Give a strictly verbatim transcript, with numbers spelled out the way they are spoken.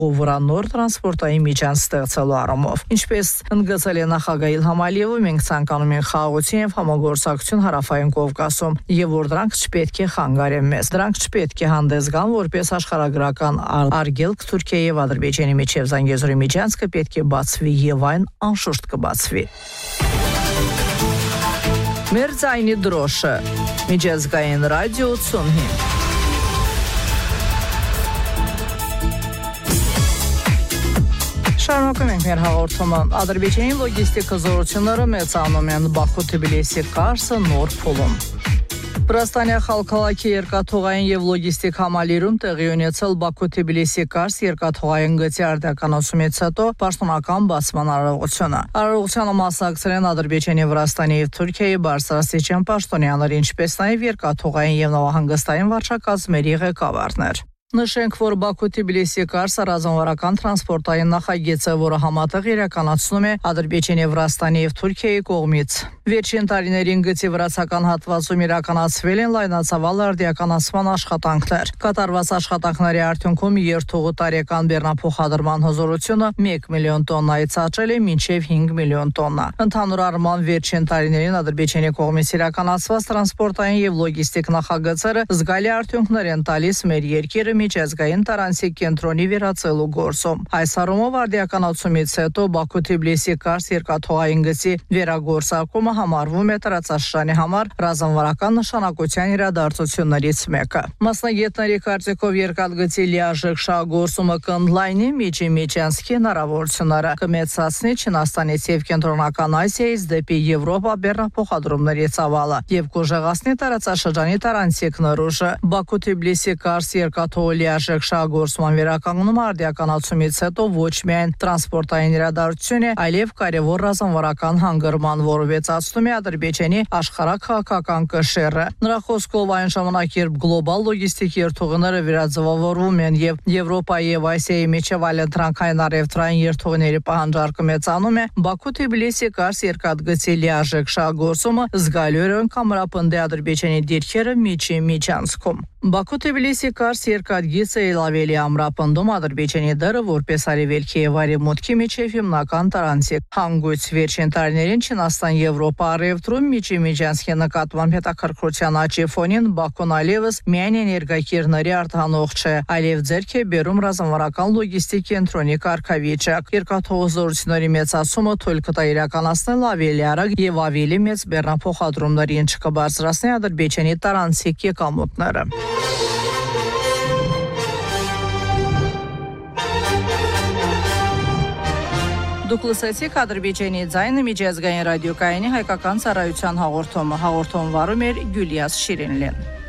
վրա նոր տրանսպորտային միջան ստեղծելու առումով։ Ինչպես ընդգծել է նախագահ Իլհամ Ալիևը, մենք ցանկանում ենք խաղաղություն եւ համագործակցություն Հարավային Կովկասում, եւ որ դրանք չպետք է խանգարեն մեզ։ Դրանք չպետք է հանդես գան որպես աշխարհագրական արգելք Թուրքիայի եւ Ադրբեջանի միջև Զանգեզուրի միջանցքը պետք է բացվի եւ այն անշուշտ կբացվի։ Մեր ձայնի դրոշը միջազգային ռադիո ութսունհինգ Շարունակում ենք մեր հաղորդումը։ Ադրբեջանի լոգիստիկա զորությունները մեծանում են Բաքու-Թբիլիսի կարսը նոր փուլում։ Վրաստանի Խալքալաքի երկաթուղային եւ լոգիստիկ համալիրում տեղի ունեցել Բաքու-Թբիլիսի կարս երկաթուղային գծի արդյունացումից հետո պաշտոնական բացման արարողությունը։ Արարողությանը մասնակցել են Ադրբեջանի, Վրաստանի եւ Թուրքիայի բարձրաստիճան պաշտոնյաներ, ինչպես նաեւ երկաթուղային եւ նավահանգստային վարչակազմերի ղեկավարներ։ Նշենք, որ Բաքու-Թբիլիսի կարսը ռազմավարական տրանսպորտային նախագիծ է, որը համատեղ իրականացնում է Ադրբեջանի, Վրաստանի եւ Թուրքիայի կողմից։ Վերջին տարիներին գծի վրացական հատվածում իրականացվել են լայնածավալ արդիականացման աշխատանքներ։ Կատարված աշխատանքների արդյունքում երթուղու տարեկան բեռնափոխադրման հզորությունը մեկ միլիոն տոննայից աճել է մինչև հինգ միլիոն տոննա։ Ընդհանուր առմամբ վերջին տարիներին Ադրբեջանի կողմից իրականացված տրանսպորտային եւ լոգիստիկ նախագծերը զգալի արդյունքներ են տալիս մեր երկիրը միջազգային տարանցիկ կենտրոնի վերածելու գործում։ Այս առումով արդիականացումից հետո Բաքու-Թբիլիսի կարս երկաթուղային գծի վերագործարկումը համարվում է տարածաշրջանի համար ռազմավարական նշանակության իրադարձություններից մեկը։ Մասնագետների կարծիքով երկաթգծի լիարժեք շահագործումը կընդլայնի միջի-միջանցքի հնարավորությունները, կմեծացնի Չինաստանից եւ Կենտրոնական Ասիայից դեպի Եվրոպա բեռնափոխադրումների ծավալը եւ կուժեղացնի տարածաշրջանի տարանցիկ նորուժը։ Բաքու-Թբիլիսի կարս երկաթուղի լիարժեք շահագործման վերականգնումը արդիականացումից հետո ոչ միայն տրանսպորտային իրադարձություն է, այլև կարևոր ռազմավարական հանգրման, որը վեցացնում է Ադրբեջանի աշխարհաքաղաքական կշեռը։ Նրա խոսքով այն ժամանակ, երբ գլոբալ լոգիստիկ երթուղիները վերաձևավորվում են եւ Եվրոպայի եւ Ասիայի միջև այլընտրանքային առևտրային երթուղիների պահանջարկը մեծանում է, Բաքու-Թբիլիսի կարս երկաթգծի լիարժեք շահագործումը զգալիորեն կամրապնդի Ադրբեջանի դիրքերը միջի-միջանցքում։ Բաքու-Թբիլիսի կարս երկաթգիծը ավելի ամրապնդում Ադրբեջանի դերը որպես արևելքի եւ արևմուտքի միջև հիմնական տարանցիկ հանգույց։ Վերջին տարիներին Չինաստան-Եվրոպա առևտրում միջի-միջանցքի նկատմամբ հետաքրքրության աճի ֆոնին Բաքուն այլևս միայն էներգակիրների արտահանող չէ, այլև ձեռք է բերում ռազմավարական լոգիստիկ կենտրոնի կարգավիճակ։ Երկաթուղու զորությունների մեծացումը թույլ կտա իրականացնել ավելի արագ եւ ավելի մեծ բեռնափոխադրումներ, ինչը կբարձրացնի Ադրբեջանի տարանցիկ եկամուտները։ Դուք լսեցիք Ադրբեջանի ձայնը միջազգային ռադիոկայանի հայկական ծառայության հաղորդումը։ Հաղորդում վարում էր Գյուլիաս Շիրինլին։